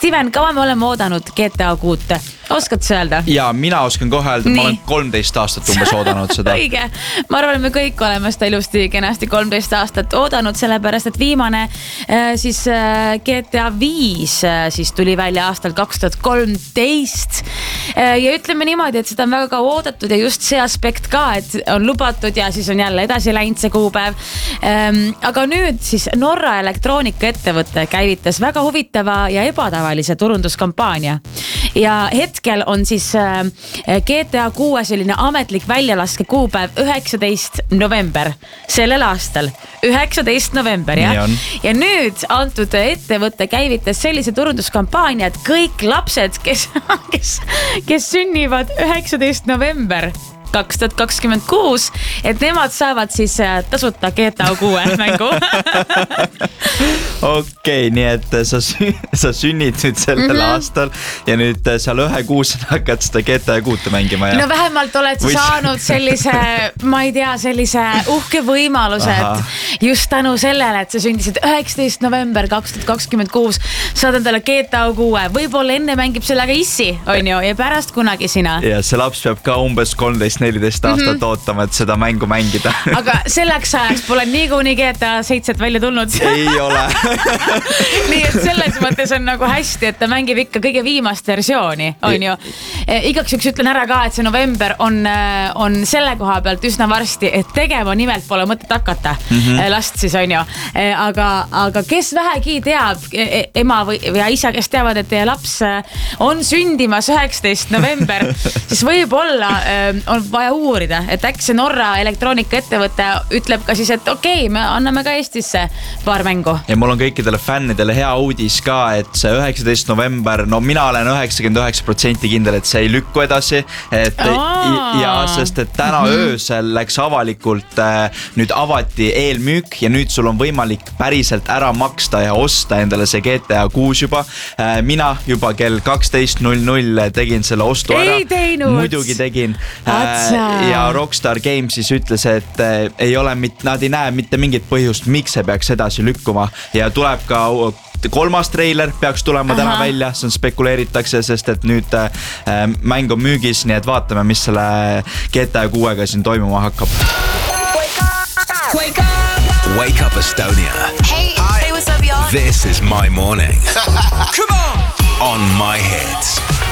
Steven, kaua me oleme oodanud GTA 6? Oskad sa öelda? Ja mina oskan kohe öelda, ma olen 13 aastat umbes oodanud seda. Õige. Ma arvan, me kõik oleme seda ilusti kenasti 13 aastat oodanud, sellepärast, et viimane siis GTA 5 siis tuli välja aastal 2013. Ja ütleme niimoodi, et seda on väga kaua oodatud ja just see aspekt ka, et on lubatud ja siis on jälle edasi läinud see kuupäev. Aga nüüd siis Norra elektroonikaettevõte käivitas väga huvitava ja ebatavalise turunduskampaania. Ja hetkel on siis GTA 6 selline ametlik väljalaske kuupäev 19. november sellel aastal. 19. november, jah. Ja nüüd antud ettevõte käivitas sellise turunduskampaania, et kõik lapsed, kes sünnivad 19. november 2026, et nemad saavad siis tasuta GTA 6 mängu. Okei, nii et sa sünnid nüüd sellel aastal ja nüüd seal 1 kuus hakkad seda GTA 6 mängima. Ja? No vähemalt oled sa saanud sellise, ma ei tea, sellise uhke võimaluse, et just tänu sellele, et sa sündisid 19. november 2026, saad endale GTA 6. Võib-olla enne mängib sellega issi, on ju, ja pärast kunagi sina. Ja see laps peab ka umbes 13-14 aastat ootama, et seda mängu mängida. Aga selleks ajaks pole niikuinii GTA 7 välja tulnud. Ei ole. Nii et selles mõttes on nagu hästi, et ta mängib ikka kõige viimast versiooni, on ju. Igaks üks ütlen ära ka, et see november on selle koha pealt üsna varsti, et tegema nimelt pole mõtet hakata last siis, on ju. Aga kes vähegi teab, ema või isa, kes teavad, et teie laps on sündimas 19. november, siis võib-olla on vaja uurida, et äkki see Norra elektroonikaettevõte ütleb ka siis, et okei, me anname ka Eestisse paar mängu. Ja mul on kõikidele fännidele hea uudis ka, et see 19. november, no mina olen 99% kindel, et see ei lükku edasi. Ja sest, et täna öösel läks avalikult, nüüd avati eelmüük ja nüüd sul on võimalik päriselt ära maksta ja osta endale see GTA 6 juba. Mina juba kell 12.00 tegin selle ostu ära. Ei teinud! Muidugi tegin. Ja Rockstar Games siis ütles, et nad ei näe mitte mingit põhjust, miks see peaks edasi lükkuma ja tuleb ka 3. treiler peaks tulema täna välja, see on spekuleeritakse, sest et nüüd mäng on müügis, nii et vaatame, mis selle GTA 6-ga siin toimuma hakkab. Wake up Estonia. Hey, what's up, y'all? This is my morning. Come on! On my hits.